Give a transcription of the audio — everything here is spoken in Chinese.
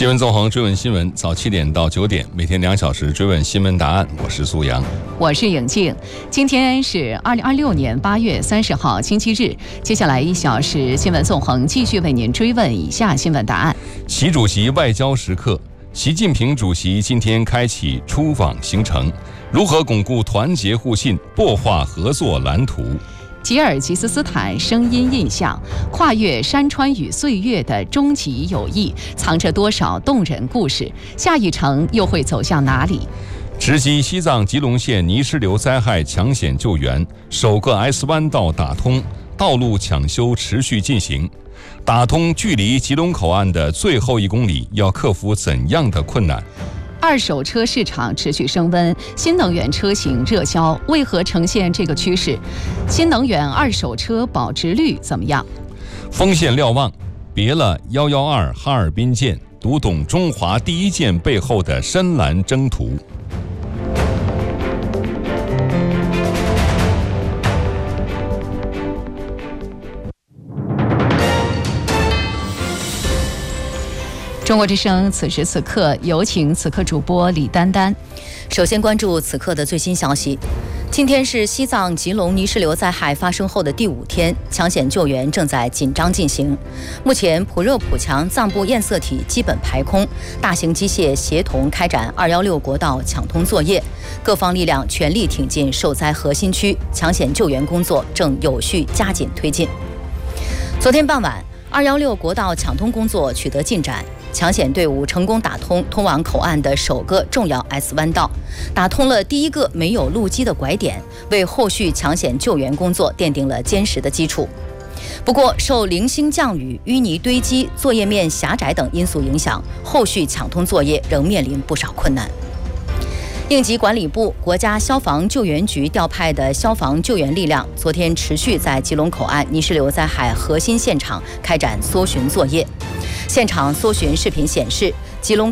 新闻纵横追问新闻，早7点到9点，每天2小时追问新闻答案。我是苏阳， 我是颖静。今天是2026年8月30号，星期日。接下来1小时新闻纵横继续为您追问以下新闻答案。 习主席外交时刻，习近平主席今天开启出访行程，如何巩固团结互信，擘画合作蓝图？ 吉尔吉斯斯坦声音印象，跨越山川与岁月的终极友谊，藏着多少动人故事？下一程又会走向哪里？ 直击西藏吉隆县泥石流灾害抢险救援，首个 S 弯道打通，道路抢修持续进行。打通距离吉隆口岸的最后1公里，要克服怎样的困难？ 二手车市场持续升温，新能源车型热销，为何呈现这个趋势？新能源二手车保值率怎么样？ 锋线瞭望，别了112哈尔滨舰，读懂中华第一舰背后的深蓝征途。 中国之声此时此刻，有请此刻主播李丹丹。 首先关注此刻的最新消息。今天是西藏吉隆泥石流灾害发生后的第5天，抢险救援正在紧张进行。目前普热普强藏布堰塞体基本排空，大型机械协同开展216国道抢通作业，各方力量全力挺进受灾核心区，抢险救援工作正有序加紧推进。昨天傍晚，216国道抢通工作取得进展。抢险队伍成功打通通往口岸的首个重要 S 弯道，打通了第一个没有路基的拐点，为后续抢险救援工作奠定了坚实的基础。不过，受零星降雨、淤泥堆积、作业面狭窄等因素影响，后续抢通作业仍面临不少困难。应急管理部、国家消防救援局调派的消防救援力量，昨天持续在吉隆口岸泥石流灾害核心现场开展搜寻作业。现场搜寻视频显示，吉隆